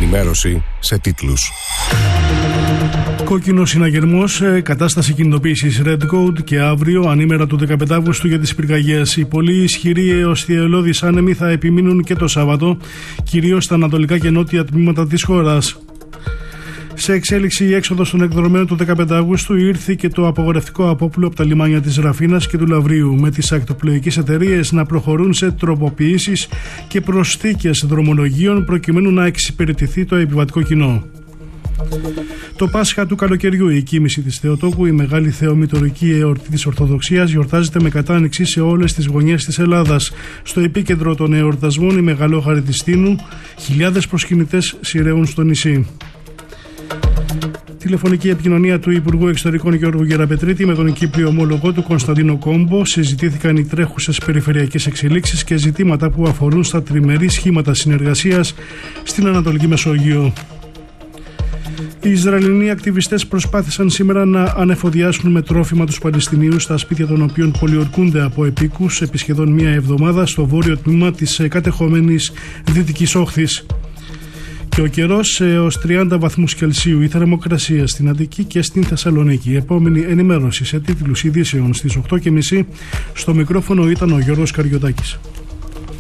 ενημέρωση σε τίτλους. Κόκκινο συναγερμός, κατάσταση κινητοποίησης Red Code και αύριο, ανήμερα του 15 Αύγουστου, για τις πυρκαγιές. Οι πολύ ισχυροί έως θυελλώδεις άνεμοι θα επιμείνουν και το Σάββατο, κυρίως στα ανατολικά και νότια τμήματα της χώρας. Σε εξέλιξη η έξοδος των εκδρομέων του 15 Αύγουστου ήρθε και το απαγορευτικό απόπλου από τα λιμάνια της Ραφίνας και του Λαυρίου, με τις ακτοπλοϊκές εταιρείες να προχωρούν σε τροποποιήσεις και προσθήκες δρομολογίων προκειμένου να εξυπηρετηθεί το επιβατικό κοινό. Το Πάσχα του καλοκαιριού, η κοίμηση της Θεοτόκου, η μεγάλη θεομητορική εορτή της Ορθοδοξίας, γιορτάζεται με κατάνοιξη σε όλες τις γωνιές της Ελλάδας. Στο επίκεντρο των εορτασμών η Μεγαλόχαρη της Τίνου, χιλιάδες προσκυνητές σειραίουν στο νησί. Τηλεφωνική επικοινωνία του Υπουργού Εξωτερικών Γιώργου Γεραπετρίτη με τον Κύπριο ομόλογό του Κωνσταντίνο Κόμπο. Συζητήθηκαν οι τρέχουσες περιφερειακές εξελίξεις και ζητήματα που αφορούν στα τριμερή σχήματα συνεργασίας στην Ανατολική Μεσόγειο. Οι Ισραηλινοί ακτιβιστές προσπάθησαν σήμερα να ανεφοδιάσουν με τρόφιμα τους Παλαιστινίους στα σπίτια των οποίων πολιορκούνται από επίκους επί σχεδόν μία εβδομάδα στο βόρειο τμήμα της κατεχόμενης Δυτικής Όχθης. Και ο καιρός έως 30 βαθμούς Κελσίου, η θερμοκρασία στην Αττική και στην Θεσσαλονίκη. Επόμενη ενημέρωση σε τίτλους ειδήσεων στις 8:30. Στο μικρόφωνο ήταν ο Γιώργος Καριωτάκης.